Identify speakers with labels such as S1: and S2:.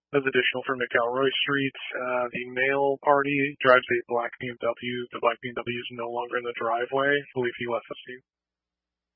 S1: As additional for McElroy Street, the male party drives a black BMW. The black BMW is no longer in the driveway. I believe he left the scene.